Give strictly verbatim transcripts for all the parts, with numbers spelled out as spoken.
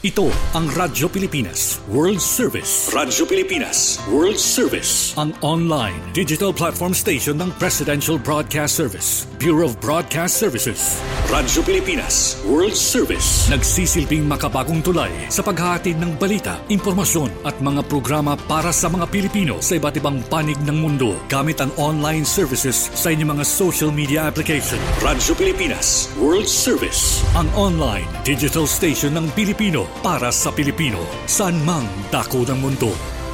Ito ang Radyo Pilipinas World Service. Radyo Pilipinas World Service. Ang online digital platform station ng Presidential Broadcast Service, Bureau of Broadcast Services. Radyo Pilipinas World Service. Nagsisilbing makabagong tulay sa paghahatid ng balita, impormasyon at mga programa para sa mga Pilipino sa iba't ibang panig ng mundo gamit ang online services sa inyong mga social media application. Radyo Pilipinas World Service. Ang online digital station ng Pilipino para sa Pilipino, saan mang dako ng mundo.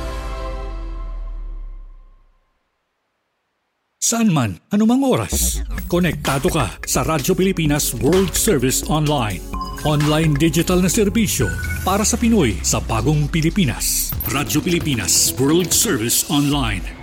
Saan man, anumang oras, konektado ka sa Radyo Pilipinas World Service Online. Online digital na serbisyo para sa Pinoy sa bagong Pilipinas. Radyo Pilipinas World Service Online.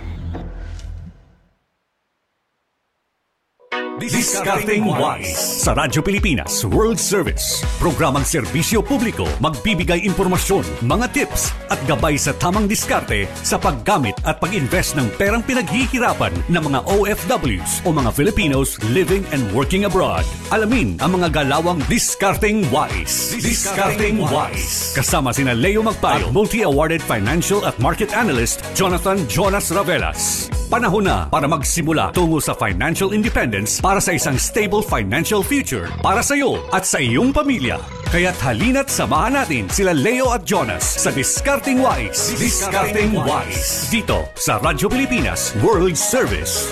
Diskarteng Wise sa Radyo Pilipinas World Service. Programang serbisyo publiko, magbibigay impormasyon, mga tips at gabay sa tamang diskarte sa paggamit at pag-invest ng perang pinaghihirapan ng mga O F Ws o mga Filipinos living and working abroad. Alamin ang mga galawang Diskarteng Wise. Diskarteng Wise. Kasama sina Leo Magpayo at multi-awarded financial at market analyst Jonathan Jonas Ravelas. Panahon na para magsimula tungo sa financial independence para sa isang stable financial future para sa iyo at sa iyong pamilya. Kaya't halina't samahan natin sila Leo at Jonas sa Diskarteng Wise. Diskarteng Wise. Dito sa Radyo Pilipinas World Service.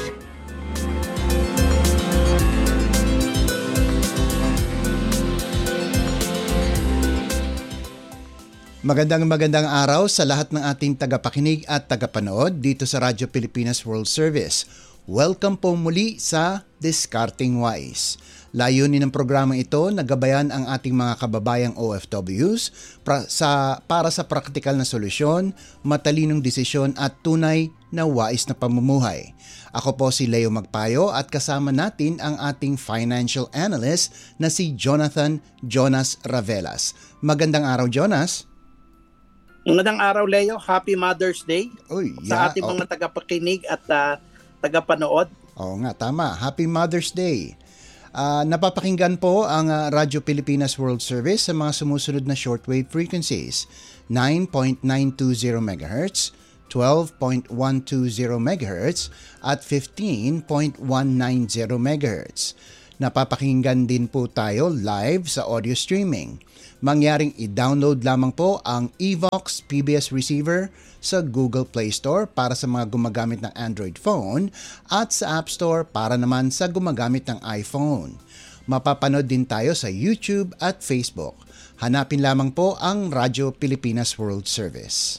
Magandang magandang araw sa lahat ng ating tagapakinig at tagapanood dito sa Radyo Pilipinas World Service. Welcome po muli sa Diskarteng Wise. Layunin ng programang ito na gabayan ang ating mga kababayang O F Ws pra, sa, para sa praktikal na solusyon, matalinong desisyon at tunay na wais na pamumuhay. Ako po si Leo Magpayo at kasama natin ang ating financial analyst na si Jonathan Jonas Ravelas. Magandang araw, Jonas. Magandang araw, Leo. Happy Mother's Day Uy, yeah, sa ating oh. mga tagapakinig at uh, tagapanood. Oo nga, tama. Happy Mother's Day. Uh, napapakinggan po ang uh, Radyo Pilipinas World Service sa mga sumusunod na shortwave frequencies. nine point nine two zero megahertz, twelve point one two zero megahertz, at fifteen point one nine zero megahertz. Napapakinggan din po tayo live sa audio streaming. Mangyaring i-download lamang po ang Evox P B S Receiver sa Google Play Store para sa mga gumagamit ng Android phone at sa App Store para naman sa gumagamit ng iPhone. Mapapanood din tayo sa YouTube at Facebook. Hanapin lamang po ang Radyo Pilipinas World Service.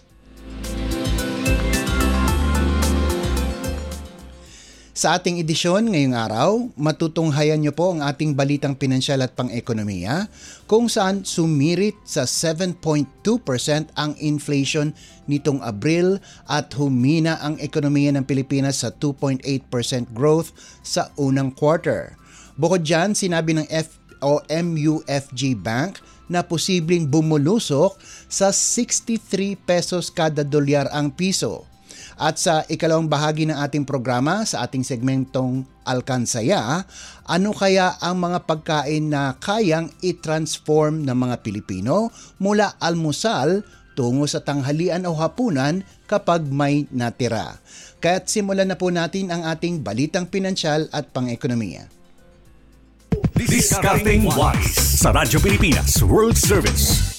Sa ating edisyon ngayong araw, matutunghayan niyo po ang ating balitang pinansyal at pang-ekonomiya kung saan sumirit sa seven point two percent ang inflation nitong Abril at humina ang ekonomiya ng Pilipinas sa two point eight percent growth sa unang quarter. Bukod dyan, sinabi ng F o M U F G Bank na posibleng bumulusok sa sixty-three pesos kada dolyar ang piso. At sa ikalawang bahagi ng ating programa, sa ating segmentong Alkansaya, ano kaya ang mga pagkain na kayang i-transform ng mga Pilipino mula almusal tungo sa tanghalian o hapunan kapag may natira? Kaya't simulan na po natin ang ating balitang pinansyal at pang-ekonomiya. Diskarteng Wise sa Radyo Pilipinas World Service.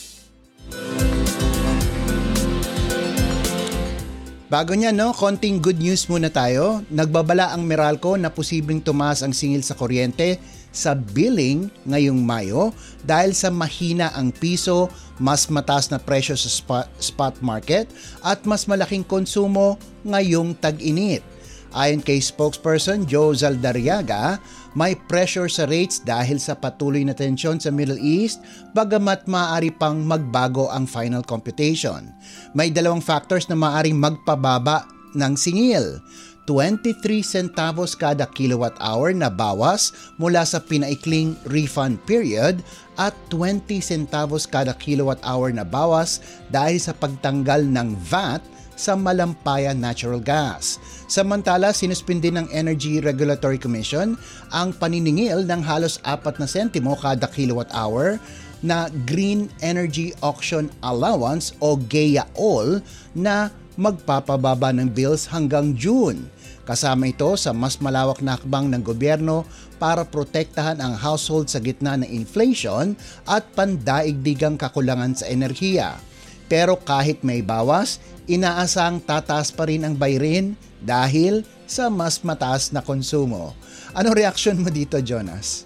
Bago niya, no, konting good news muna tayo. Nagbabala ang Meralco na posibleng tumaas ang singil sa kuryente sa billing ngayong Mayo dahil sa mahina ang piso, mas mataas na presyo sa spot, spot market at mas malaking konsumo ngayong tag-init. Ayon kay spokesperson Joe Zaldariaga, may pressure sa rates dahil sa patuloy na tensyon sa Middle East bagamat maaari pang magbago ang final computation. May dalawang factors na maaaring magpababa ng singil. twenty-three centavos kada kilowatt hour na bawas mula sa pinaikling refund period at twenty centavos kada kilowatt hour na bawas dahil sa pagtanggal ng V A T sa malampayan natural gas. Samantala, sinuspindi ng Energy Regulatory Commission ang paniningil ng halos apat na sentimo kada kilowatt hour na Green Energy Auction Allowance o G E A All na magpapababa ng bills hanggang June. Kasama ito sa mas malawak na hakbang ng gobyerno para protektahan ang household sa gitna ng inflation at pandaigdigang kakulangan sa enerhiya. Pero kahit may bawas, inaasang tataas pa rin ang bayarin dahil sa mas mataas na konsumo. Ano reaksyon mo dito, Jonas?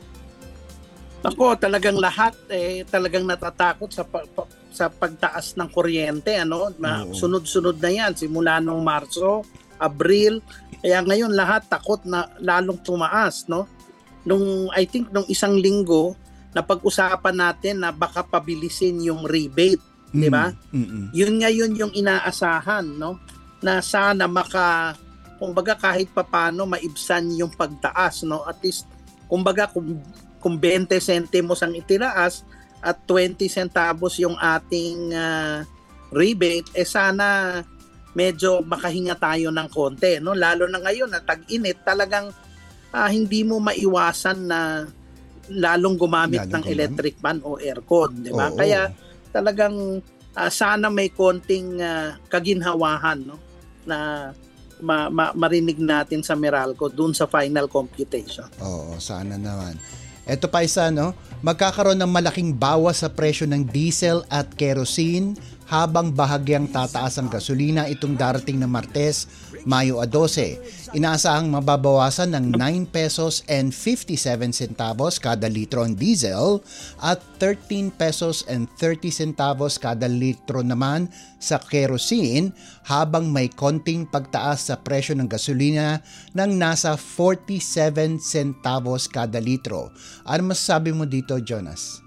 Ako, talagang lahat eh talagang natatakot sa pa, pa, sa pagtaas ng kuryente, ano? Ma- Sunod-sunod na 'yan simula nung Marso, Abril. Kaya ngayon lahat takot na lalong tumaas, no? Nung I think nung isang linggo na pag-usapan natin na baka pabilisin yung rebate, mm, 'di ba? Mm-mm. Yun ngayon yung inaasahan, no? Na sana maka kumbaga kahit papaano maibsan yung pagtaas, no? At least kumbaga kung kung twenty centimos ang itinaas at twenty centavos yung ating uh, rebate, eh sana medyo makahinga tayo ng konti, no? Lalo na ngayon na tag-init, talagang uh, hindi mo maiwasan na lalong gumamit lalong ng gumamit. electric fan o aircon, di ba? Kaya talagang uh, sana may konting uh, kaginhawahan, no? Na ma- ma- marinig natin sa Meralco dun sa final computation. Oo, sana naman. Ito pa isa, no? Magkakaroon ng malaking bawas sa presyo ng diesel at kerosene habang bahagyang tataas ang gasolina itong darating na Martes, Mayo twelve. Inaasahang mababawasan ng nine pesos and fifty-seven centavos kada litro ang diesel at thirteen pesos and thirty centavos kada litro naman sa kerosene, habang may konting pagtaas sa presyo ng gasolina ng nasa forty-seven centavos kada litro. Ano masasabi mo dito, Jonas?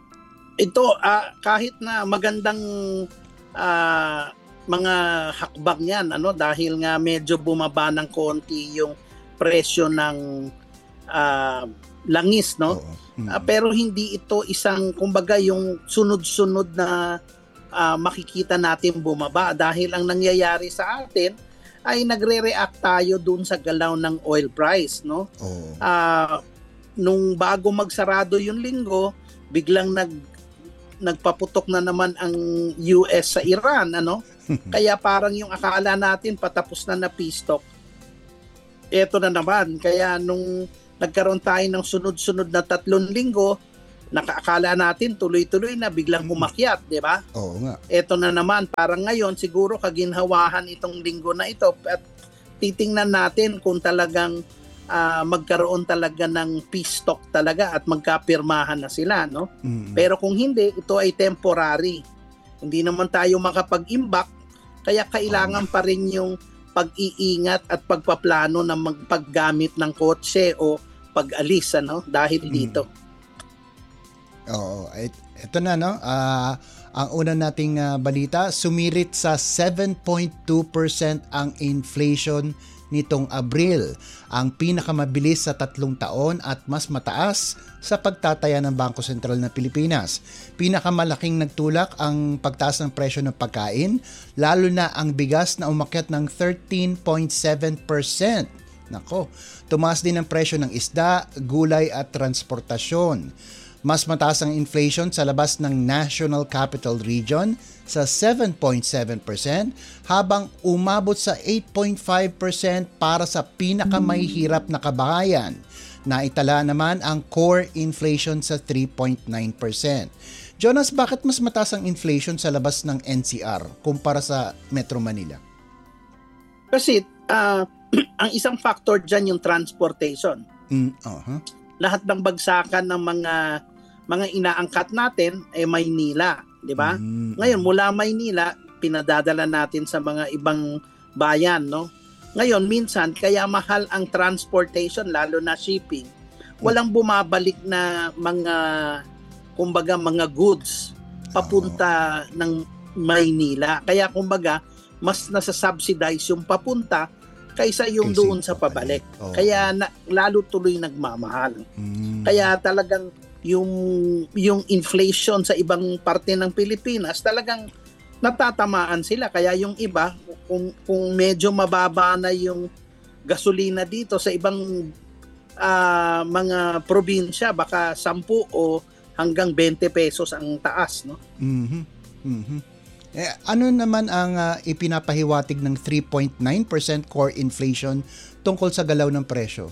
Ito, uh, kahit na magandang uh, mga hakbang yan, ano, dahil nga medyo bumaba ng konti yung presyo ng uh, langis, no? Mm-hmm. Uh, pero hindi ito isang, kumbaga, yung sunod-sunod na uh, makikita natin bumaba, dahil ang nangyayari sa atin ay nagre-react tayo dun sa galaw ng oil price, no? Oh. Uh, nung bago magsarado yung linggo, biglang nag nagpaputok na naman ang U S sa Iran, ano? Kaya parang yung akala natin patapos na na peace talk, eto na naman. Kaya nung nagkaroon tayo ng sunod-sunod na tatlong linggo, nakaakala natin tuloy-tuloy na, biglang umakyat, di ba? Oo nga. Eto na naman, parang ngayon siguro kaginhawahan itong linggo na ito at titingnan natin kung talagang Uh, magkaroon talaga ng peace talk talaga at magkapirmahan na sila, no? Mm-hmm. Pero kung hindi, ito ay temporary. Hindi naman tayo makapag-imbak, kaya kailangan pa rin yung pag-iingat at pagpaplano ng magpaggamit ng kotse o pag-alis, ano, dahil dito. Mm-hmm. Oo, it- ito na, no? Uh, ang una nating uh, balita, sumirit sa seven point two percent ang inflation nitong Abril, ang pinakamabilis sa tatlong taon at mas mataas sa pagtataya ng Bangko Sentral ng Pilipinas. Pinakamalaking nagtulak ang pagtaas ng presyo ng pagkain, lalo na ang bigas na umakyat ng thirteen point seven percent. Nako, tumaas din ang presyo ng isda, gulay at transportasyon. Mas mataas ang inflation sa labas ng National Capital Region sa seven point seven percent, habang umabot sa eight point five percent para sa pinakamahihirap na kabahayan. Naitala naman ang core inflation sa three point nine percent. Jonas, bakit mas mataas ang inflation sa labas ng N C R kumpara sa Metro Manila? Kasi uh, ang isang factor dyan yung transportation. Mm, uh-huh. Lahat ng bagsakan ng mga mga inaangkat natin ay eh, Maynila, di ba? Mm-hmm. Ngayon mula Maynila pinadadala natin sa mga ibang bayan, no? Ngayon minsan kaya mahal ang transportation, lalo na shipping. Walang bumabalik na mga kumbaga mga goods papunta oh. ng Maynila. Kaya kumbaga mas nasa-subsidize yung papunta kaysa yung Kasi doon sa pabalik. Oh. Kaya na, lalo tuloy nagmamahal. Mm. Kaya talagang yung yung inflation sa ibang parte ng Pilipinas talagang natatamaan sila. Kaya yung iba, kung kung medyo mababa na yung gasolina dito sa ibang uh, mga probinsya, baka sampu o hanggang twenty pesos ang taas, no? Mhm. Mhm. Eh, ano naman ang uh, ipinapahiwatig ng three point nine percent core inflation tungkol sa galaw ng presyo?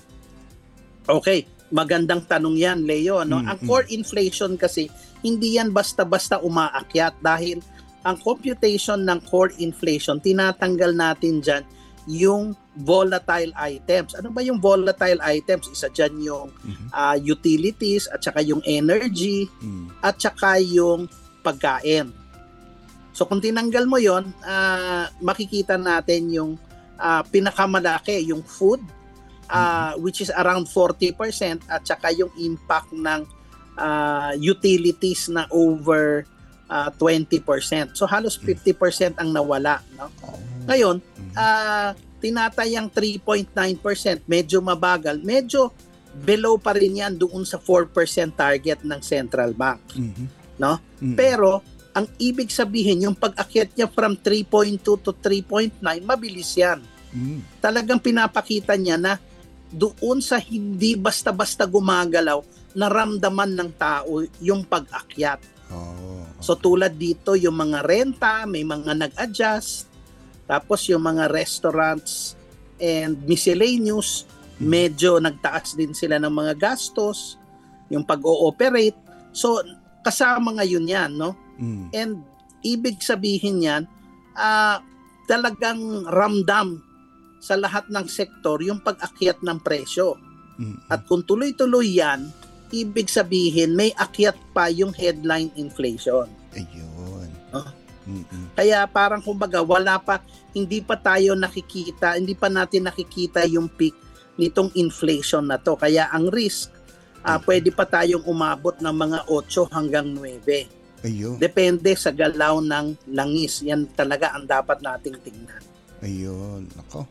Okay, magandang tanong yan, Leo. No? Mm, ang mm. core inflation kasi, hindi yan basta-basta umaakyat dahil ang computation ng core inflation, tinatanggal natin dyan yung volatile items. Ano ba yung volatile items? Isa dyan yung Mhm. uh, utilities at saka yung energy Mm. at saka yung pagkain. So kung tinanggal mo yon, uh, makikita natin yung uh, pinakamalaki, yung food, uh, which is around forty percent, at saka yung impact ng uh, utilities na over uh, twenty percent. So halos fifty percent ang nawala. No? Ngayon, uh, tinatayang three point nine percent, medyo mabagal, medyo below pa rin yan doon sa four percent target ng central bank. Mhm. No? Mm. Pero ang ibig sabihin, yung pag-akyat niya from three point two to three point nine, mabilis yan. Mm. Talagang pinapakita niya na doon sa hindi basta-basta gumagalaw, naramdaman ng tao yung pag-akyat. Oh. So tulad dito, yung mga renta, may mga nag-adjust. Tapos yung mga restaurants and miscellaneous, medyo nagtaas din sila ng mga gastos, yung pag-ooperate. So kasama ngayon yan, no? Mm. And ibig sabihin yan, uh, talagang ramdam sa lahat ng sektor yung pag-akyat ng presyo. Mm. At kung tuloy-tuloy yan, ibig sabihin may akyat pa yung headline inflation. Ayun. Oh. Mm-mm. Kaya parang kumbaga wala pa, hindi pa tayo nakikita, hindi pa natin nakikita yung peak nitong inflation na to. Kaya ang risk, uh, pwede pa tayong umabot ng mga eight hanggang nine. Ayun. Depende sa galaw ng langis. Yan talaga ang dapat nating tingnan. Ayun. Nako.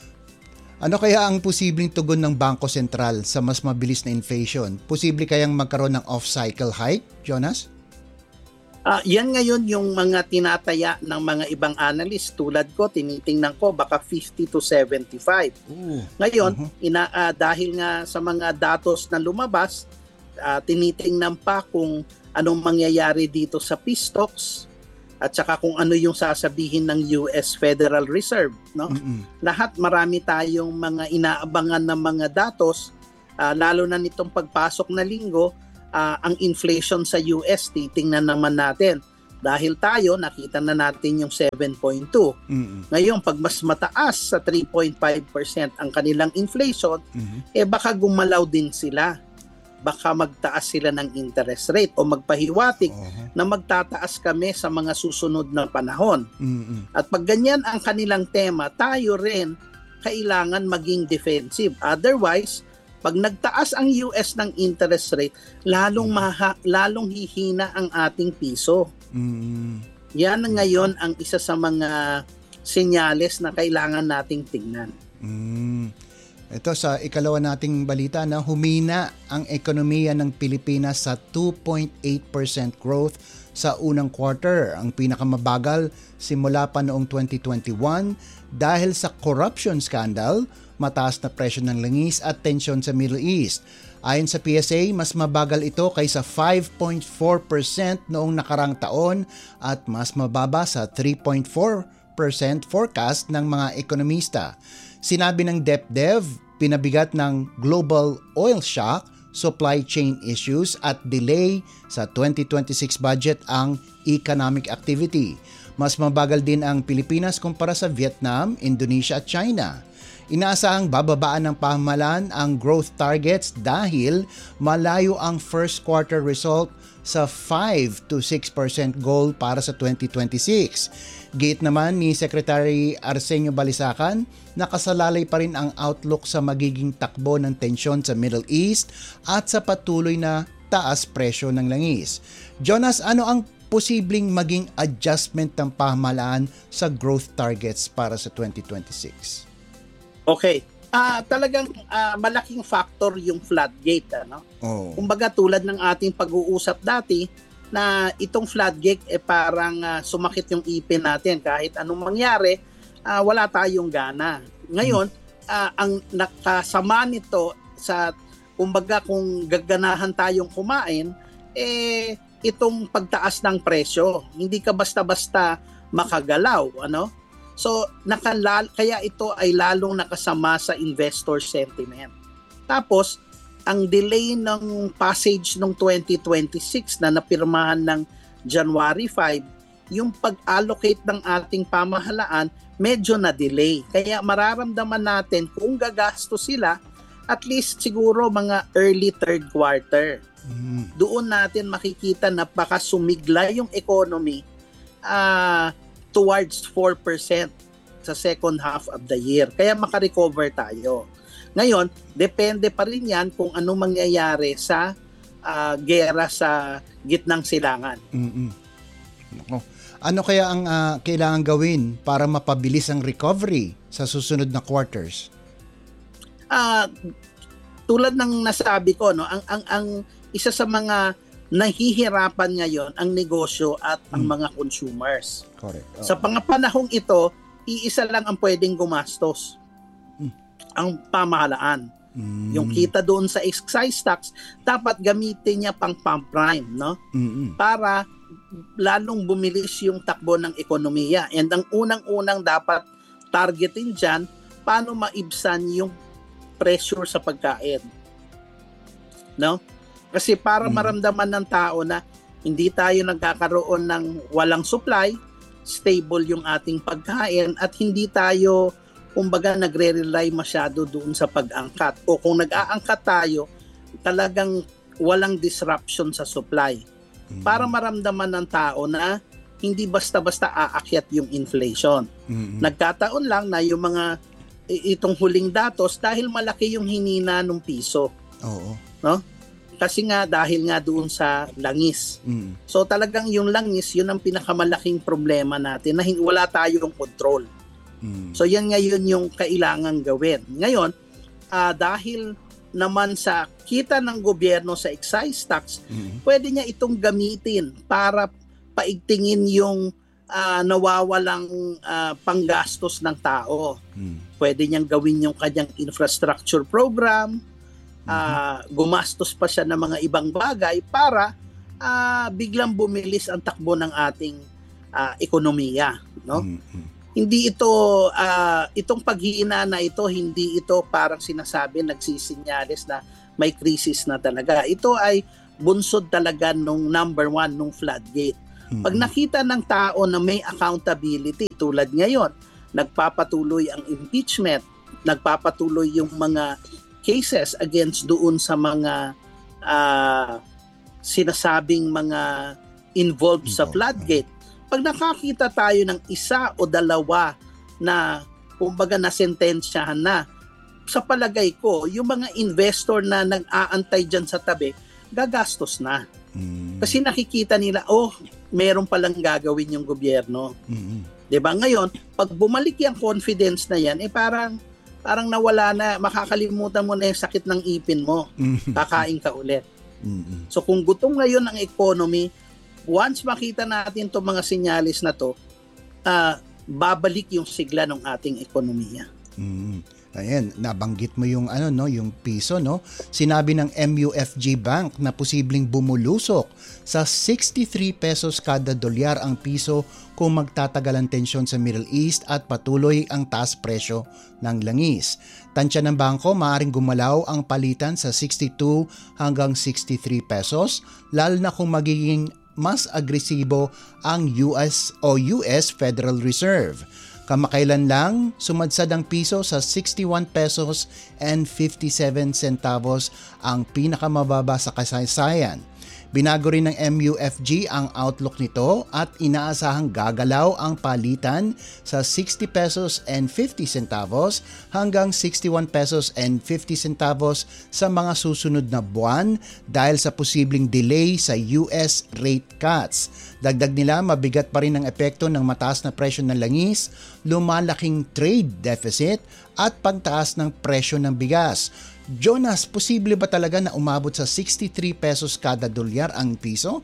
Ano kaya ang posibleng tugon ng Bangko Sentral sa mas mabilis na inflation? Posible kayang magkaroon ng off-cycle hike, Jonas? Ah, yan ngayon yung mga tinataya ng mga ibang analyst. Tulad ko, tinitingnan ko baka fifty to seventy-five. Ooh. Ngayon, Mhm. ina, ah, dahil nga sa mga datos na lumabas, ah, tinitingnan pa kung anong mangyayari dito sa P stocks at saka kung ano yung sasabihin ng U S Federal Reserve, no? Mm-mm. Lahat marami tayong mga inaabangan ng mga datos, uh, lalo na nitong pagpasok na linggo, uh, ang inflation sa U S titingnan naman natin. Dahil tayo nakita na natin yung seven point two. Mm-mm. Ngayon pag mas mataas sa three point five percent ang kanilang inflation, Mhm. eh baka gumalaw din sila. Baka magtaas sila ng interest rate o magpahiwatig Oho. na magtataas kami sa mga susunod na panahon. Mm-mm. At pag ganyan ang kanilang tema, tayo rin kailangan maging defensive. Otherwise, pag nagtaas ang U S ng interest rate, lalong maha, lalong hihina ang ating piso. Mm-mm. Yan ang ngayon ang isa sa mga senyales na kailangan nating tingnan. Mm. Ito sa ikalawa nating balita na humina ang ekonomiya ng Pilipinas sa two point eight percent growth sa unang quarter, ang pinakamabagal simula pa noong twenty twenty-one dahil sa corruption scandal, mataas na presyo ng langis at tensyon sa Middle East. Ayon sa P S A, mas mabagal ito kaysa five point four percent noong nakarang taon at mas mababa sa three point four percent forecast ng mga ekonomista. Sinabi ng DepDev, pinabigat ng global oil shock, supply chain issues at delay sa twenty twenty-six budget ang economic activity. Mas mabagal din ang Pilipinas kumpara sa Vietnam, Indonesia at China. Inaasahang bababaan ng pamahalaan ang growth targets dahil malayo ang first quarter result sa five to six percent goal para sa twenty twenty-six. Gate naman ni Secretary Arsenio Balisacan, nakasalalay pa rin ang outlook sa magiging takbo ng tensyon sa Middle East at sa patuloy na taas presyo ng langis. Jonas, ano ang posibleng maging adjustment ng pamahalaan sa growth targets para sa twenty twenty-six? Okay. Ah, talagang ah, malaking factor yung floodgate, ano? Oh. Kumbaga tulad ng ating pag-uusap dati na itong floodgate eh parang uh, sumakit yung ipin natin kahit anong mangyari, uh, wala tayong gana. Ngayon, uh, ang nakasama nito sa kumbaga kung gaganahan tayong kumain, eh itong pagtaas ng presyo. Hindi ka basta-basta makagalaw, ano? So, nakalal kaya ito ay lalong nakasama sa investor sentiment. Tapos, ang delay ng passage ng twenty twenty-six na napirmahan ng January five, yung pag-allocate ng ating pamahalaan medyo na-delay. Kaya mararamdaman natin kung gagastos sila at least siguro mga early third quarter. Mm. Doon natin makikita na baka sumigla yung economy uh, towards four percent sa second half of the year. Kaya makarecover tayo. Ngayon, depende pa rin yan kung ano mangyayari sa uh, gera sa gitnang silangan. Mm-mm. Oh. Ano kaya ang uh, kailangan gawin para mapabilis ang recovery sa susunod na quarters? Uh, tulad ng nasabi ko, no, ang ang ang isa sa mga nahihirapan ngayon ang negosyo at ang mm. mga consumers. Correct. Oh. Sa pangapanahong ito, iisa lang ang pwedeng gumastos. Mm. Ang pamahalaan. Mm. Yung kita doon sa excise tax, dapat gamitin niya pang pump prime, no? Mm-mm. Para lalong bumilis yung takbo ng ekonomiya. And ang unang-unang dapat targetin dyan, paano maibsan yung pressure sa pagkain. No? Kasi para mm. maramdaman ng tao na hindi tayo nagkakaroon ng walang supply, stable yung ating pagkain at hindi tayo kumbaga nagre-rely masyado doon sa pag-angkat. O kung nag-aangkat tayo, talagang walang disruption sa supply. Mm-hmm. Para maramdaman ng tao na hindi basta-basta aakyat yung inflation. Mm-hmm. Nagkataon lang na yung mga itong huling datos dahil malaki yung hinina ng piso. Oo. No? Kasi nga dahil nga doon sa langis. Mm. So talagang yung langis, yun ang pinakamalaking problema natin na wala tayong control. Mm. So yan ngayon yung kailangan gawin. Ngayon, uh, dahil naman sa kita ng gobyerno sa excise tax, mm. pwede niya itong gamitin para paigtingin yung uh, nawawalang uh, panggastos ng tao. Mm. Pwede niyang gawin yung kanyang infrastructure program, Uh, gumastos pa siya ng mga ibang bagay para uh, biglang bumilis ang takbo ng ating uh, ekonomiya, no? Mm-hmm. Hindi ito uh, itong paghihina na ito, hindi ito parang sinasabi nagsisinyalis na may crisis na talaga. Ito ay bunsod talaga nung number one nung floodgate. Mm-hmm. Pag nakita ng tao na may accountability tulad ngayon, nagpapatuloy ang impeachment, nagpapatuloy yung mga cases against doon sa mga uh, sinasabing mga involved sa floodgate. Pag nakakita tayo ng isa o dalawa na kumbaga nasentensyahan na, sa palagay ko, yung mga investor na nag-aantay dyan sa tabi, gagastos na. Mm. Kasi nakikita nila, oh, meron palang gagawin yung gobyerno. Mm-hmm. Diba? Ngayon, pag bumalik yung confidence na yan, eh parang parang nawala na, makakalimutan mo na yung sakit ng ipin mo. Kakain ka ulit. Mm-hmm. So kung gutom ngayon ang economy, once makita natin itong mga sinyalis na to, uh, babalik yung sigla ng ating ekonomiya. Mm-hmm. Ayan, nabanggit mo yung ano no, yung piso no. Sinabi ng M U F G Bank na posibleng bumulusok sa sixty-three pesos kada dolyar ang piso kung magtatagal ang tensyon sa Middle East at patuloy ang taas presyo ng langis. Tansya ng bangko, maaaring gumalaw ang palitan sa sixty-two hanggang sixty-three pesos, lalo na kung magiging mas agresibo ang U S o U S Federal Reserve. Kamakailan lang, sumadsad ang piso sa sixty-one pesos and fifty-seven centavos, ang pinakamababa sa kasaysayan. Binago rin ng M U F G ang outlook nito at inaasahang gagalaw ang palitan sa sixty pesos and fifty centavos hanggang sixty-one pesos and fifty centavos sa mga susunod na buwan dahil sa posibleng delay sa U S rate cuts. Dagdag nila, mabigat pa rin ang epekto ng mataas na presyo ng langis, lumalaking trade deficit at pagtaas ng presyo ng bigas. Jonas, posible ba talaga na umabot sa sixty-three pesos kada dolyar ang piso?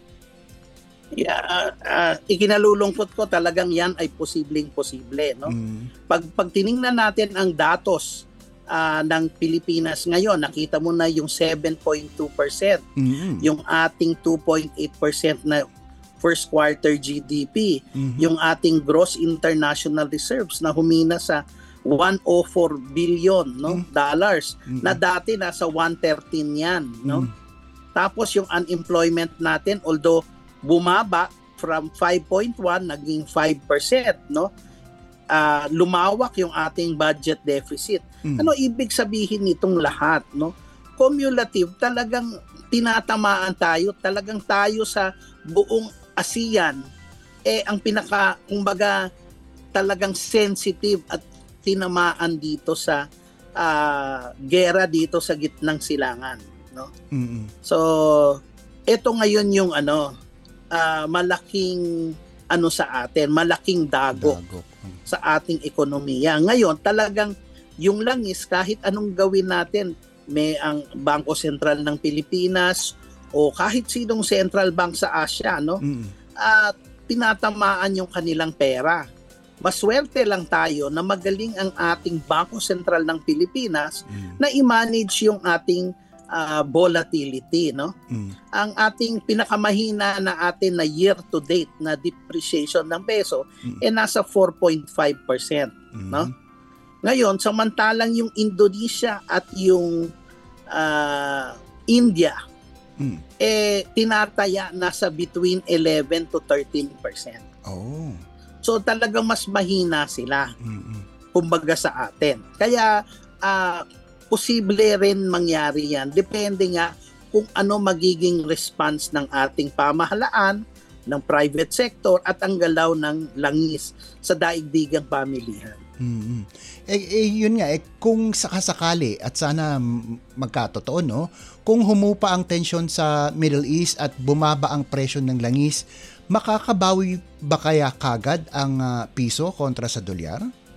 Yeah, uh, uh, ikinalulungkot ko talagang yan ay posibleng posible, no? Mm. Pag pag tiningnan natin ang datos uh, ng Pilipinas ngayon. Nakita mo na yung seven point two percent, mm-hmm. yung ating two point eight percent na first quarter G D P, mm-hmm. yung ating gross international reserves na humina sa one hundred four billion no mm-hmm. dollars, mm-hmm. na dati nasa one hundred thirteen yan, no? Mm-hmm. Tapos yung unemployment natin, although bumaba from five point one naging five percent, no? Uh, lumawak yung ating budget deficit. Mm. Ano ibig sabihin nitong lahat, no? Cumulative, talagang tinatamaan tayo, talagang tayo sa buong ASEAN eh ang pinaka, kumbaga, talagang sensitive at tinamaan dito sa uh, gera dito sa gitnang silangan, no? Mm-hmm. So, ito ngayon yung ano, uh, malaking ano sa atin, malaking dagok, dagok. sa ating ekonomiya. Ngayon, talagang yung langis, kahit anong gawin natin, may ang Bangko Sentral ng Pilipinas o kahit sinong central bank sa Asia, no? Mm. At tinatamaan yung kanilang pera. Maswerte lang tayo na magaling ang ating Bangko Sentral ng Pilipinas mm. na i-manage yung ating Uh, volatility, no? Mm. Ang ating pinakamahina na atin na year to date na depreciation ng peso mm. eh nasa four point five percent, mm. no? Ngayon, samantalang yung Indonesia at yung uh, India mm. eh tinataya nasa between eleven to thirteen percent. Oh. So talagang mas mahina sila. Mm-mm. Kumbaga sa atin. Kaya uh, posible rin mangyari yan. Depende nga kung ano magiging response ng ating pamahalaan, ng private sector at ang galaw ng langis sa daigdigang pamilihan. Mm-hmm. Eh, eh yun nga, eh, kung sakasakali at sana magkatotoo, no? Kung humupa ang tensyon sa Middle East at bumaba ang presyo ng langis, makakabawi ba kaya kagad ang uh, piso kontra sa dolyar?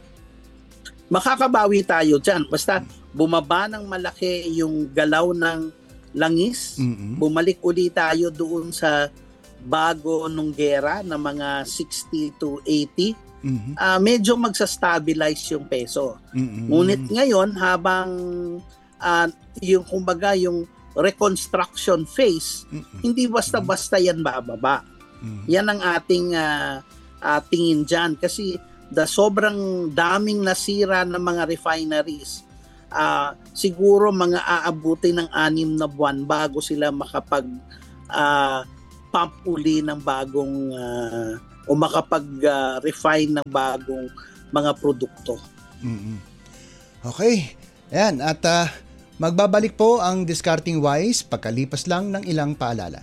Makakabawi tayo dyan. Basta bumaba ng malaki yung galaw ng langis, mm-hmm. bumalik uli tayo doon sa bago nung gera na mga sixty to eighty, mm-hmm. uh, medyo magsa-stabilize yung peso. Mm-hmm. Ngunit ngayon, habang uh, yung kumbaga yung reconstruction phase, mm-hmm. hindi basta-basta yan bababa. Mm-hmm. Yan ang ating uh, uh, tingin dyan. Kasi the sobrang daming nasira ng mga refineries, Uh, siguro mga aabuti ng anim na buwan bago sila makapag uh, pump uli ng bagong uh, o makapag uh, refine ng bagong mga produkto. Mm-hmm. Okay. Ayan. At uh, magbabalik po ang Discarding Wise pagkalipas lang ng ilang paalala.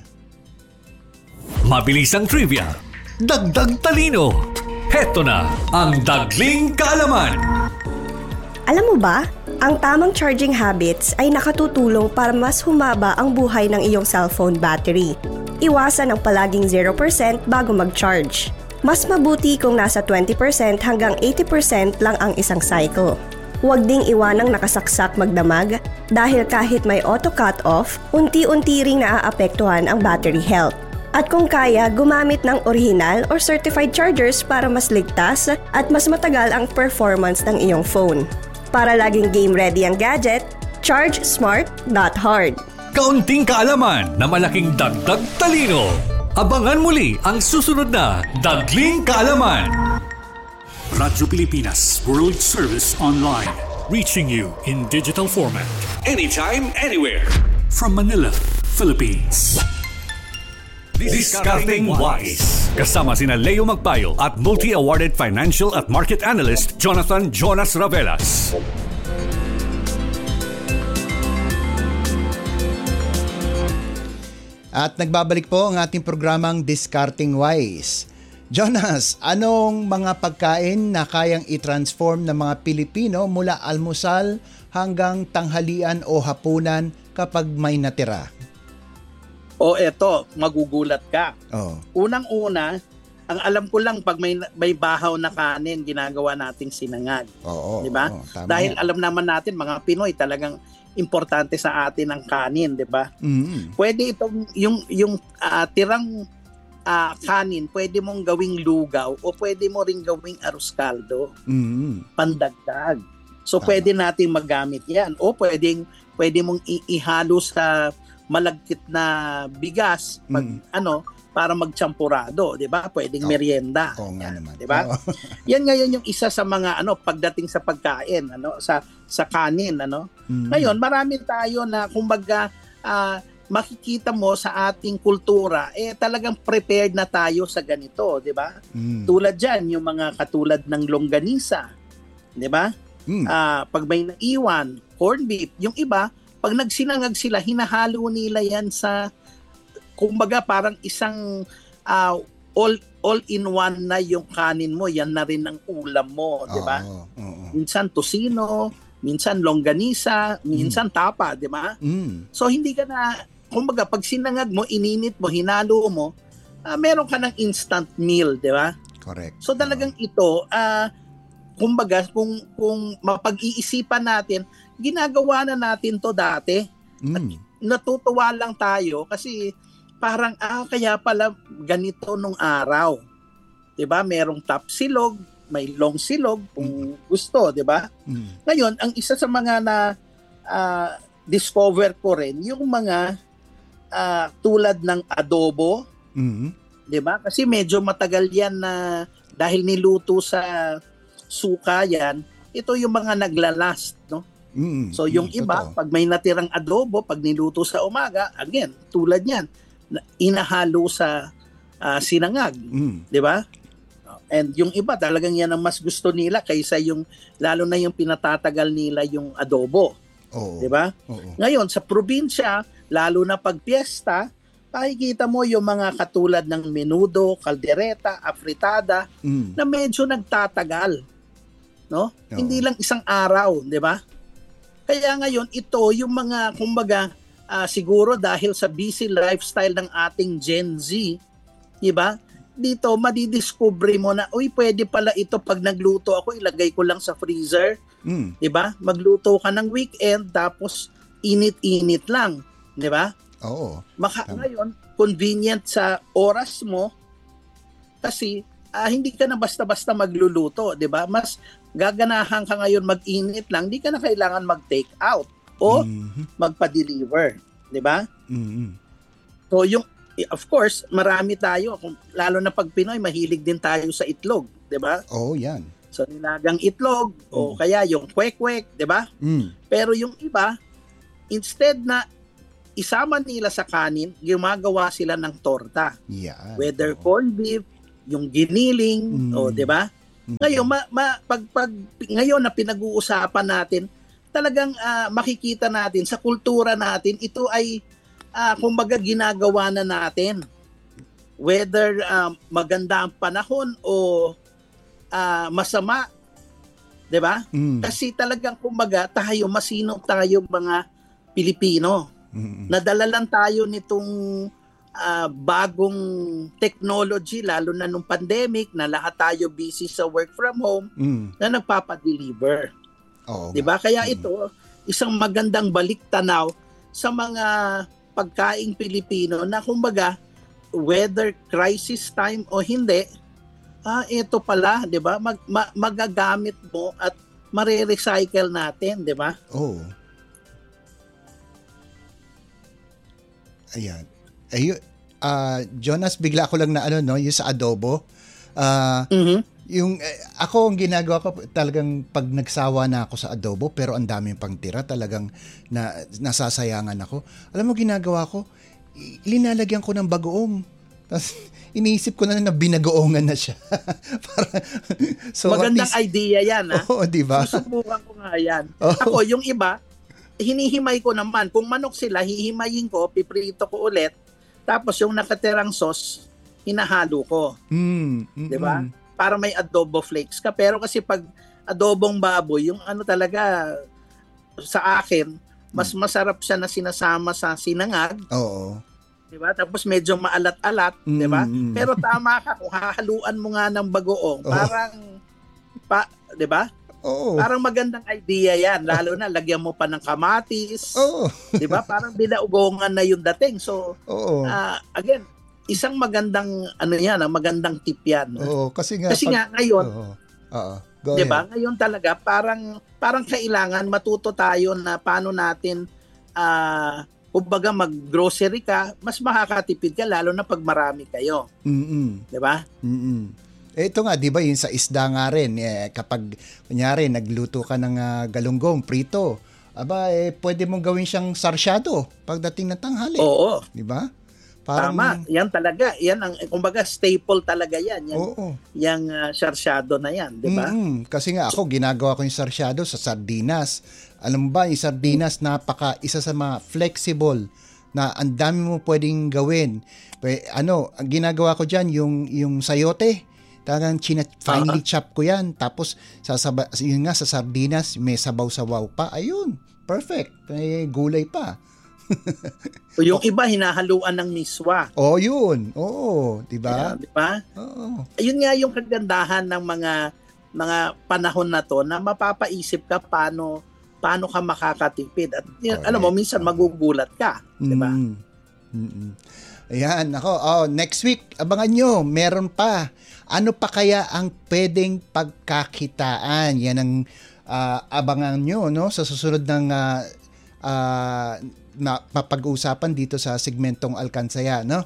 Mabilis ang trivia. Dagdag talino. Heto na ang Dagling Kaalaman. Alam mo ba? Ang tamang charging habits ay nakatutulong para mas humaba ang buhay ng iyong cellphone battery. Iwasan ang palaging zero percent bago mag-charge. Mas mabuti kung nasa twenty percent hanggang eighty percent lang ang isang cycle. Huwag ding iwanang nakasaksak magdamag dahil kahit may auto cut-off, unti-unti ring naaapektuhan ang battery health. At kung kaya, gumamit ng original or certified chargers para mas ligtas at mas matagal ang performance ng iyong phone. Para laging game-ready ang gadget, charge smart, not hard. Kaunting kaalaman na malaking dagdag talino. Abangan muli ang susunod na Dagling Kaalaman. Radyo Pilipinas World Service Online. Reaching you in digital format. Anytime, anywhere. From Manila, Philippines. Discarding Wise. Kasama sina Leo Magpayo at multi-awarded financial at market analyst Jonathan Jonas Ravelas. At nagbabalik po ang ating programang Discarding Wise. Jonas, anong mga pagkain na kayang i-transform ng mga Pilipino mula almusal hanggang tanghalian o hapunan kapag may natira? O eto, magugulat ka. Oh. Unang-una, ang alam ko lang pag may may bahaw na kanin, ginagawa nating sinangag. Oo. 'Di ba? Dahil alam naman natin mga Pinoy talagang importante sa atin ang kanin, 'di ba? Mm-hmm. Pwede itong yung yung uh, tirang uh, kanin, pwede mong gawing lugaw o pwede mo ring gawing arroz caldo. Mm-hmm. Pandagdag. So Tama. pwede nating magamit 'yan. O pwedeng pwede mong i- ihalo sa malagkit na bigas pag Mm. ano para magchampurado, 'di ba? Pwedeng Oh. merienda. Oo nga Yan, naman. 'di ba? Oo. Yan ngayon yung isa sa mga ano pagdating sa pagkain, ano, sa sa kanin, ano. Mm. Ngayon, marami tayo na kumbaga ah, makikita mo sa ating kultura eh talagang prepared na tayo sa ganito, 'di ba? Mm. Tulad diyan yung mga katulad ng longganisa, 'di ba? Mm. Ah, pag may naiwan, corned beef, yung iba, pag nagsinangag sila, hinahalo nila yan sa, kumbaga parang isang ah, all all in one na yung kanin mo, yan na rin ang ulam mo, di ba? Oo, oo. Minsan tosino, minsan longganisa, minsan tapa, di ba? Mm. So hindi ka na, kumbaga pag sinangag mo, ininit mo, hinalo mo, ah, meron ka ng instant meal, di ba? Correct. So talagang ito, ah kumbaga kung kung mapag-iisipan natin, ginagawa na natin to dati. Mm. Natutuwa lang tayo kasi parang ah kaya pala ganito nung araw. 'Di ba? Merong top silog, may long silog kung gusto, 'di ba? Mm. Ngayon, ang isa sa mga na ah, discover ko rin yung mga ah, tulad ng adobo, Mm. 'di ba? Kasi medyo matagal 'yan na dahil niluto sa suka yan, ito yung mga naglalast, no? Mm. So yung Mm, iba, totoo. pag may natirang adobo, pag niluto sa umaga, again, tulad yan, na- inahalo sa ah, sinangag, Mm. di ba? And yung iba, talagang yan ang mas gusto nila kaysa yung, lalo na yung pinatatagal nila yung adobo, Oo. di ba? Oo. Ngayon, sa probinsya, lalo na pag piyesta, makikita mo yung mga katulad ng menudo, kaldereta, afritada, Mm. na medyo nagtatagal, no? Oo. Hindi lang isang araw, 'di ba? Kaya ngayon ito yung mga kumbaga ah, siguro dahil sa busy lifestyle ng ating Gen Z, 'di ba? Dito madidiscover mo na, uy, pwede pala ito pag nagluto ako, ilagay ko lang sa freezer, Mm. 'di ba? Magluto ka ng weekend tapos init-init lang, 'di ba? Oo. Maka Tama. ngayon convenient sa oras mo kasi ah, hindi ka na basta-basta magluluto, 'di ba? Mas gaganahan ka ngayon mag-init lang, hindi ka na kailangan mag-take out o Mhm. magpa-deliver, 'di ba? Mm. So yung of course, marami tayo, kung- lalo na pag Pinoy, mahilig din tayo sa itlog, 'di ba? Oo, yan. So nilagang itlog o Mm. kaya yung kwek-kwek, 'di ba? Mm. Pero yung iba, instead na isama nila sa kanin, gumagawa sila ng torta. Yan. Whether Oo. corned beef, yung giniling, Mm. o 'di ba? Mm. Ngayon ma, ma- pag, pag ngayon na pinag-uusapan natin, talagang ah, makikita natin sa kultura natin, ito ay ah, kumbaga ginagawa na natin. Whether ah, maganda ang panahon o ah, masama, 'di ba? Mm. Kasi talagang kumbaga tayo, masino tayo mga Pilipino. Mm. Nadala lang tayo nitong ah, bagong technology, lalo na nung pandemic, na lahat tayo busy sa work from home, Mm. na nagpapadeliver. Oo. 'Di ba? Kaya Mm. ito, isang magandang baliktanaw sa mga pagkaing Pilipino na kumbaga, whether crisis time o hindi, ah, ito pala, 'di ba? Mag, ma- magagamit mo at mare-recycle natin, 'di ba? Oo. Ayan. Ayun. Ah, Jonas, bigla ko lang na ano, no, yung sa adobo. Ah, Mhm. yung eh, ako ang ginagawa ko talagang pag nagsawa na ako sa adobo pero ang daming pang tira, talagang na nasasayangan ako. Alam mo ginagawa ko, I- linalagyan ko ng bagoong. Tapos iniisip ko na na binagoongan na siya. Para, so at Magandang least- idea 'yan, ha? Oo, di ba? Susubukan ko nga yan. Oo. Ako, yung iba, hinihimay ko naman. Kung manok sila, hihimayin ko, piprito ko ulit, tapos yung nakatirang sauce, hinahalo ko. Mm, mm, Di ba? mm. Para may adobo flakes ka. Pero kasi pag adobong baboy, yung ano talaga, sa akin, mas masarap siya na sinasama sa sinangag, Oo. di ba? Tapos medyo maalat-alat, di ba? Mm, mm. Pero tama ka, kung hahaluan mo nga ng bagoong, Oo. parang, pa, di ba? Oo. Parang magandang idea yan, lalo na lagyan mo pa ng kamatis, Oo. 'di ba? Parang binaugongan na yung dating. So, Oo. ah, again, isang magandang ano yan, ah, magandang tip yan. Oo, kasi nga Kasi pag- nga ngayon, Oo. Oo. Go 'Di ba? ahead. Ngayon talaga parang parang kailangan matuto tayo na paano natin ah kumbaga mag-grocery ka, mas makakatipid ka lalo na pag marami kayo. Mm-mm. 'Di ba? Mm-mm. Eh, ito nga, di ba, yung sa isda nga rin, eh, kapag, kunyari, nagluto ka ng ah, galunggong, prito, aba, eh, pwede mong gawin siyang sarsyado pagdating ng tanghali. Oo. Di ba? Tama. Yan talaga. Yan ang, kumbaga, staple talaga yan. Yan Oo. yung uh, sarsyado na yan. Di ba? Mm-mm. Kasi nga ako, ginagawa ko yung sarsyado sa sardinas. Alam mo ba, yung sardinas, napaka, isa sa mga flexible na ang dami mo pwedeng gawin. Pwe, ano, ang ginagawa ko dyan, yung, yung sayote. Talagang china, finely uh-huh. chop ko yan. Tapos, sasaba, yun nga, sa sardinas, may sabaw-sabaw pa. Ayun, perfect. May gulay pa. O yung iba, hinahaluan ng miswa. Oh, yun. Oo, di ba? Yeah, di ba? Oo. Ayun nga yung kagandahan ng mga mga panahon na to na mapapaisip ka paano paano ka makakatipid. At yun, alam mo, minsan magugulat ka. Di ba? Mm. Mm-mm. Ayan, ako. Oh, next week, abangan nyo. Meron pa. Ano pa kaya ang pwedeng pagkakitaan? Yan ang uh, abangan nyo, no? Sa susunod ng uh, uh, na papag-uusapan dito sa segmentong Alkansaya, no?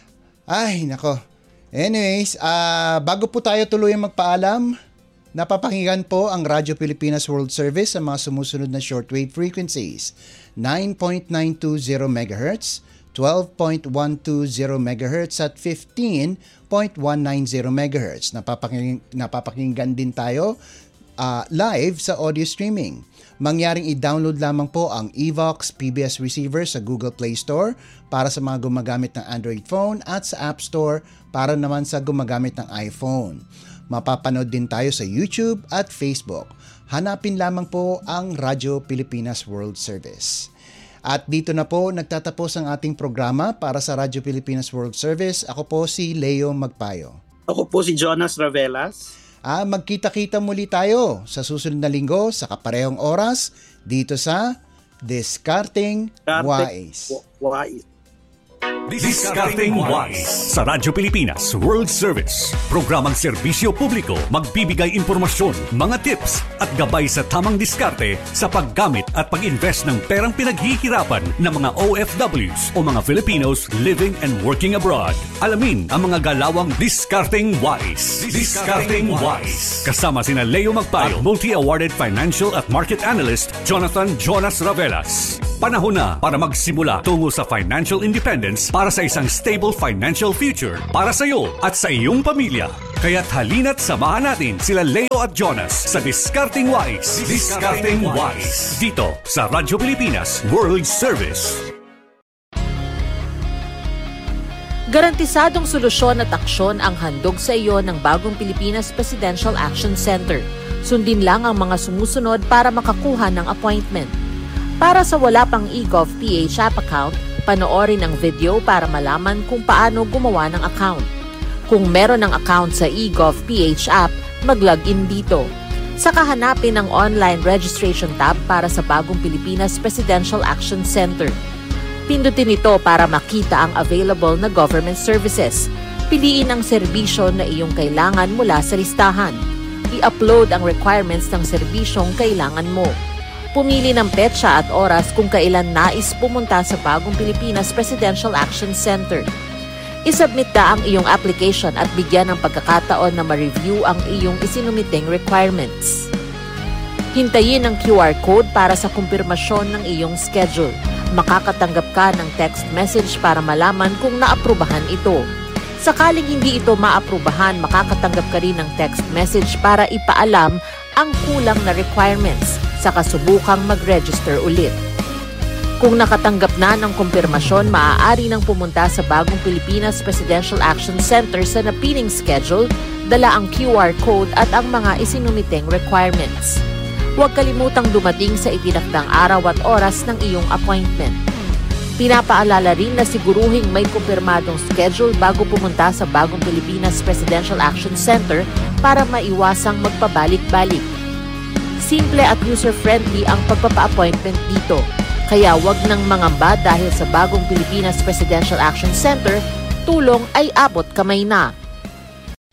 Ay, nako. Anyways, uh, bago po tayo tuluyang magpaalam, napapakinggan po ang Radyo Pilipinas World Service sa mga sumusunod na shortwave frequencies. nine point nine two zero megahertz, twelve point one two zero megahertz at fifteen point one nine zero megahertz. Napapaking, napapakinggan din tayo uh, live sa audio streaming. Mangyaring i-download lamang po ang Evox P B S receiver sa Google Play Store para sa mga gumagamit ng Android phone at sa App Store para naman sa gumagamit ng iPhone. Mapapanood din tayo sa YouTube at Facebook. Hanapin lamang po ang Radyo Pilipinas World Service. At dito na po nagtatapos ang ating programa para sa Radyo Pilipinas World Service. Ako po si Leo Magpayo. Ako po si Jonas Ravelas. Ah, magkita-kita muli tayo sa susunod na linggo sa kaparehong oras dito sa Discarding Wise. Wise. Discarding Wise sa Radyo Pilipinas World Service. Programang serbisyo publiko, magbibigay impormasyon, mga tips at gabay sa tamang diskarte sa paggamit at pag-invest ng perang pinaghihirapan ng mga O F Ws o mga Filipinos living and working abroad. Alamin ang mga galawang Discarding Wise. Discarding Wise. Kasama sina Leo Magpayo at multi-awarded financial at market analyst Jonathan Jonas Ravelas. Panahon na para magsimula tungo sa financial independence para sa isang stable financial future para sa iyo at sa iyong pamilya. Kaya't halina't samahan natin sila Leo at Jonas sa Discarding Wise. Discarding Wise. Dito sa Radyo Pilipinas World Service. Garantisadong solusyon at aksyon ang handog sa iyo ng bagong Pilipinas Presidential Action Center. Sundin lang ang mga sumusunod para makakuha ng appointment. Para sa wala pang eGovPH app account, panoorin ang video para malaman kung paano gumawa ng account. Kung meron ng account sa eGovPH app, mag-login dito. Saka hanapin ang online registration tab para sa bagong Pilipinas Presidential Action Center. Pindutin ito para makita ang available na government services. Piliin ang serbisyo na iyong kailangan mula sa listahan. I-upload ang requirements ng serbisyong kailangan mo. Pumili ng petsa at oras kung kailan nais pumunta sa bagong Pilipinas Presidential Action Center. I-submit na ang iyong application at bigyan ng pagkakataon na ma-review ang iyong isinumiting requirements. Hintayin ang Q R code para sa kumpirmasyon ng iyong schedule. Makakatanggap ka ng text message para malaman kung naaprubahan ito. Sakaling hindi ito maaprubahan, makakatanggap ka rin ng text message para ipaalam ang kulang na requirements sa kasubukang mag-register ulit. Kung nakatanggap na ng kumpirmasyon, maaari nang pumunta sa bagong Pilipinas Presidential Action Center sa napiling schedule, dala ang Q R code at ang mga isinumiteng requirements. Huwag kalimutang dumating sa itinakdang araw at oras ng iyong appointment. Pinapaalala rin na siguruhing may kumpirmadong schedule bago pumunta sa bagong Pilipinas Presidential Action Center para maiwasang magpabalik-balik. Simple at user-friendly ang pagpapa-appointment dito. Kaya wag nang mangamba dahil sa bagong Pilipinas Presidential Action Center, tulong ay abot kamay na.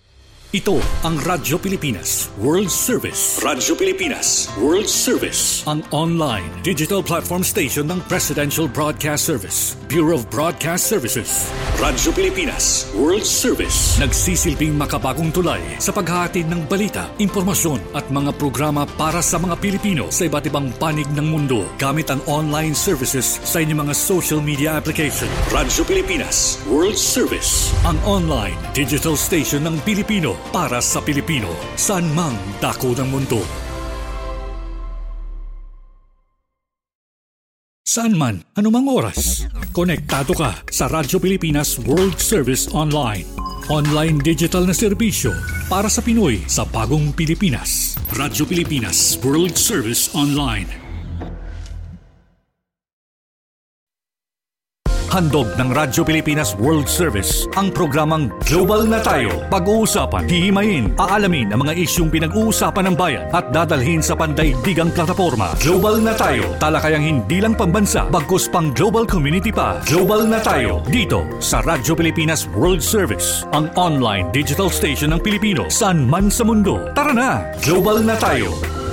Ito ang Radyo Pilipinas World Service. Radyo Pilipinas World Service. Ang online digital platform station ng Presidential Broadcast Service, Bureau of Broadcast Services. Radyo Pilipinas World Service. Nagsisilbing makabagong tulay sa paghahatid ng balita, impormasyon at mga programa para sa mga Pilipino sa iba't ibang panig ng mundo gamit ang online services sa inyong mga social media application. Radyo Pilipinas World Service. Ang online digital station ng Pilipino para sa Pilipino, saan mang dako ng mundo. Saan man, anumang oras, konektado ka sa Radyo Pilipinas World Service Online. Online digital na serbisyo para sa Pinoy sa bagong Pilipinas. Radyo Pilipinas World Service Online. Handog ng Radyo Pilipinas World Service ang programang Global na Tayo. Pag-uusapan, hihimayin, aalamin ang mga isyung pinag-uusapan ng bayan at dadalhin sa pandaigdigang plataforma. Global na Tayo, talakayang hindi lang pambansa, bagkus pang global community pa. Global na Tayo, dito sa Radyo Pilipinas World Service, ang online digital station ng Pilipino saan man sa mundo. Tara na, Global na Tayo.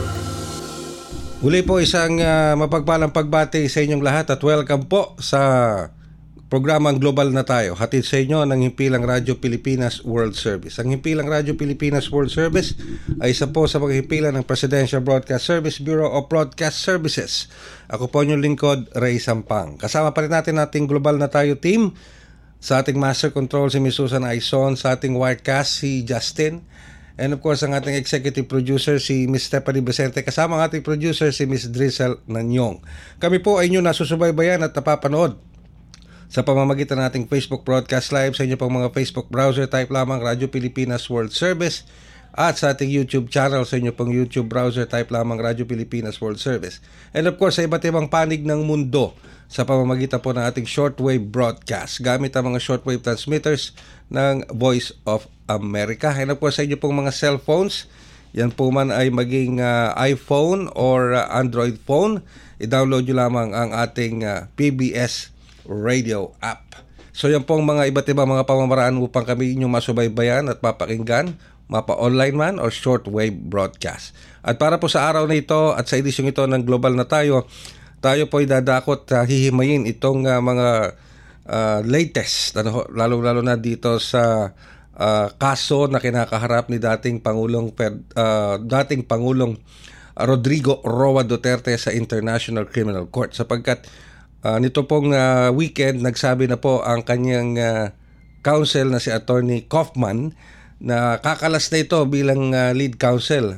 Uli po isang uh, mapagpalang pagbati sa inyong lahat at welcome po sa programang Global na Tayo, hatid sa inyo ng Himpilang Radyo Pilipinas World Service. Ang Himpilang Radyo Pilipinas World Service ay isa po sa mga himpilan ng Presidential Broadcast Service, Bureau of Broadcast Services. Ako po inyong lingkod, Ray Sampang. Kasama pa rin natin ating Global na Tayo team, sa ating Master Control si Miss Susan Aizon, sa ating Wirecast si Justin, and of course ang ating Executive Producer si Miss Stephanie Vicente, kasama ang ating producer si Miss Drizzle Nanyong. Kami po ay inyo nasusubaybayan at napapanood sa pamamagitan ng ating Facebook Broadcast Live, sa inyo pong mga Facebook browser, type lamang Radyo Pilipinas World Service, at sa ating YouTube channel, sa inyo pong YouTube browser, type lamang Radyo Pilipinas World Service. And of course, sa iba't ibang panig ng mundo sa pamamagitan po ng ating shortwave broadcast gamit ang mga shortwave transmitters ng Voice of America. And of course, sa inyo pong mga cellphones, yan po man ay maging uh, iPhone or uh, Android phone, i-download nyo lamang ang ating uh, P B S Radio app. So yan pong mga iba't ibang mga pamamaraan upang kami inyong masubaybayan at mapakinggan, mapa-online man or shortwave broadcast. At para po sa araw na ito at sa edisyong ito ng Global na Tayo, tayo po ay dadakot uh, hihimayin itong uh, mga uh, latest, ano, lalo-lalo na dito sa uh, kaso na kinakaharap ni dating Pangulong uh, dating Pangulong Rodrigo Roa Duterte sa International Criminal Court, sapagkat Uh, nito pong uh, weekend, nagsabi na po ang kanyang uh, counsel na si Attorney Kaufman na kakalas na ito bilang uh, lead counsel